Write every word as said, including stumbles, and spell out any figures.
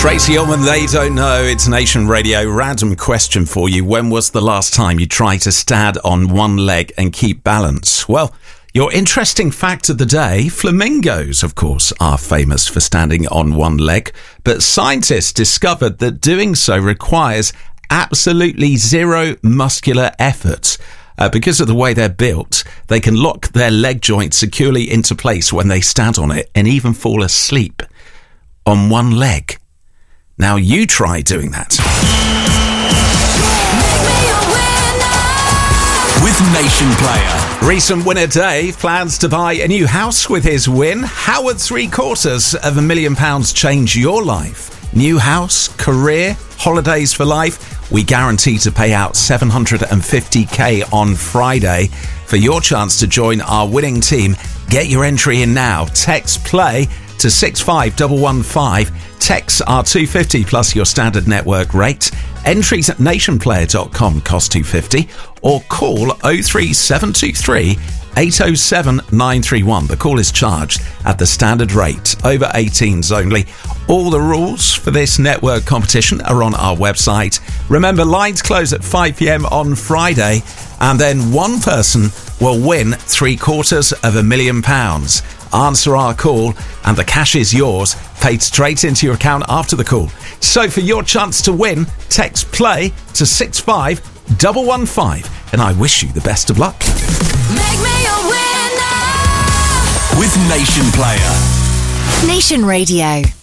Tracy Ullman, They Don't Know. It's Nation Radio. Random question for you. When was the last time you tried to stand on one leg and keep balance? Well, your interesting fact of the day, flamingos, of course, are famous for standing on one leg, but scientists discovered that doing so requires absolutely zero muscular effort. Uh, because of the way they're built, they can lock their leg joint securely into place when they stand on it and even fall asleep on one leg. Now you try doing that. With Nation Player. Recent winner Dave plans to buy a new house with his win. How would three quarters of a million pounds change your life? New house, career, holidays for life? We guarantee to pay out seven hundred fifty k on Friday. For your chance to join our winning team, get your entry in now. Text play to six five one one five. Texts are two hundred fifty plus your standard network rate. Entries at nation player dot com cost two hundred fifty or call oh three seven two three eight oh seven nine three one. The call is charged at the standard rate. Over eighteens only. All the rules for this network competition are on our website. Remember, lines close at five p.m. on Friday, and then one person will win three quarters of a million pounds. Answer our call and the cash is yours, paid straight into your account after the call. So for your chance to win, text play to six five one one five, and I wish you the best of luck. Make me a winner with Nation Player. Nation Radio.